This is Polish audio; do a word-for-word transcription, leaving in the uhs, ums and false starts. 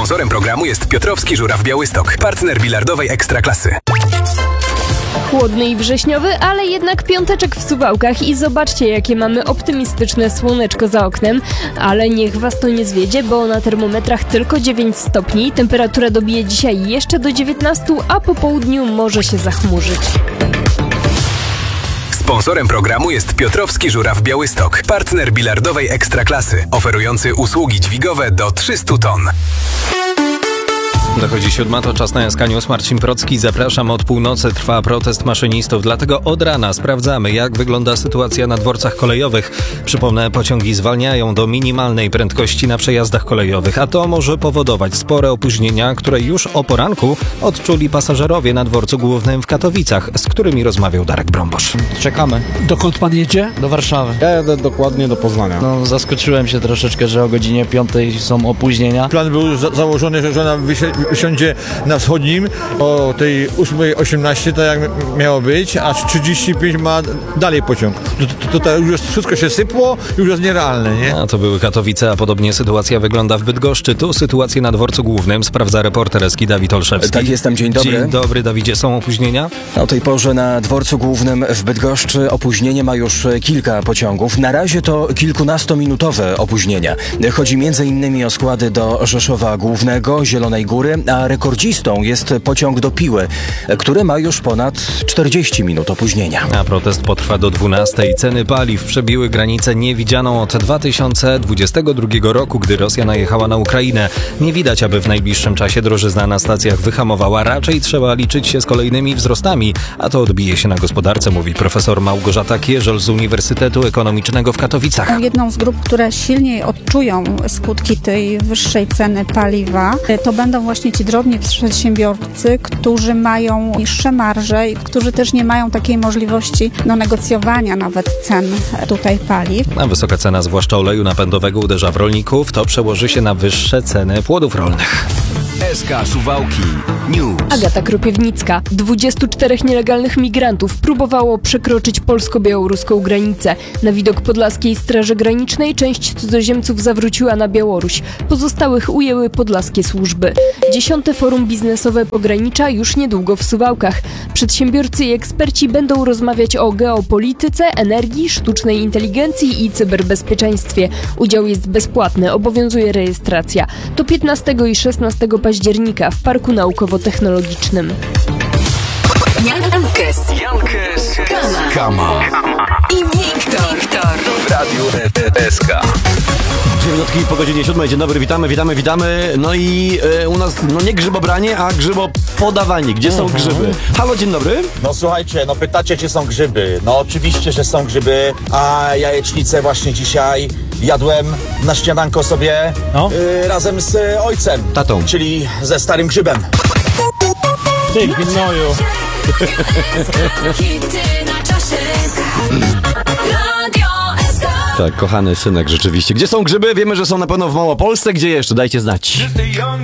Sponsorem programu jest Piotrowski Żuraw Białystok, partner bilardowej Ekstraklasy. Chłodny i wrześniowy, ale jednak piąteczek w Suwałkach i zobaczcie, jakie mamy optymistyczne słoneczko za oknem. Ale niech was to nie zwiedzie, bo na termometrach tylko dziewięć stopni. Temperatura dobije dzisiaj jeszcze do dziewiętnastu, a po południu może się zachmurzyć. Sponsorem programu jest Piotrowski Żuraw Białystok, partner bilardowej Ekstraklasy, oferujący usługi dźwigowe do trzystu ton. Dochodzi siódma, to czas na Jaska News. Marcin Procki, zapraszam. Od północy trwa protest maszynistów, dlatego od rana sprawdzamy, jak wygląda sytuacja na dworcach kolejowych. Przypomnę, pociągi zwalniają do minimalnej prędkości na przejazdach kolejowych, a to może powodować spore opóźnienia, które już o poranku odczuli pasażerowie na dworcu głównym w Katowicach, z którymi rozmawiał Darek Brombosz. Czekamy. Dokąd pan jedzie? Do Warszawy. Ja jadę dokładnie do Poznania. No, zaskoczyłem się troszeczkę, że o godzinie piątej są opóźnienia. Plan był za- założony, że żona wysi- wysiądzie na wschodnim o tej ósmej osiemnaście, tak jak miało być, a trzydzieści pięć ma dalej pociąg. To, to, to, to już wszystko się sypło, już jest nierealne, nie? A to były Katowice, a podobnie sytuacja wygląda w Bydgoszczy. Tu sytuację na dworcu głównym sprawdza reporter Eski Dawid Olszewski. Tak, jestem. Dzień dobry. Dzień dobry, Dawidzie. Są opóźnienia? O tej porze na dworcu głównym w Bydgoszczy opóźnienie ma już kilka pociągów. Na razie to kilkunastominutowe opóźnienia. Chodzi między innymi o składy do Rzeszowa Głównego, Zielonej Góry, a rekordzistą jest pociąg do Piły, który ma już ponad czterdzieści minut opóźnienia. A protest potrwa do dwunastej. Ceny paliw przebiły granicę niewidzianą od dwa tysiące dwudziestego drugiego roku, gdy Rosja najechała na Ukrainę. Nie widać, aby w najbliższym czasie drożyzna na stacjach wyhamowała. Raczej trzeba liczyć się z kolejnymi wzrostami, a to odbije się na gospodarce, mówi profesor Małgorzata Kierzel z Uniwersytetu Ekonomicznego w Katowicach. Jedną z grup, które silniej odczują skutki tej wyższej ceny paliwa, to będą właśnie ci drobni przedsiębiorcy, którzy mają niższe marże i którzy też nie mają takiej możliwości do negocjowania nawet cen tutaj paliw. A wysoka cena zwłaszcza oleju napędowego uderza w rolników. To przełoży się na wyższe ceny płodów rolnych. S K Suwałki News. Agata Kropiewnicka. dwudziestu czterech nielegalnych migrantów próbowało przekroczyć polsko-białoruską granicę. Na widok podlaskiej Straży Granicznej część cudzoziemców zawróciła na Białoruś. Pozostałych ujęły podlaskie służby. Dziesiąte forum biznesowe pogranicza już niedługo w Suwałkach. Przedsiębiorcy i eksperci będą rozmawiać o geopolityce, energii, sztucznej inteligencji i cyberbezpieczeństwie. Udział jest bezpłatny, obowiązuje rejestracja. To piętnastego i szesnastego października w Parku Naukowo-Technologicznym. Jankes, Jankes, Kama i Wiktor w Radiu S K. Dwie minutki po godzinie siódmej. Dzień dobry, witamy, witamy, witamy. No i e, u nas, no nie grzybobranie, a grzybopodawanie. Gdzie są grzyby? Halo, dzień dobry. No słuchajcie, no pytacie, czy są grzyby. No oczywiście, że są grzyby, a jajecznicę właśnie dzisiaj jadłem na śniadanko sobie No. y, razem z y, ojcem. Tatą. Czyli ze starym grzybem. Ty, gnoju. Tak, kochany synek, rzeczywiście. Gdzie są grzyby? Wiemy, że są na pewno w Małopolsce. Gdzie jeszcze? Dajcie znać.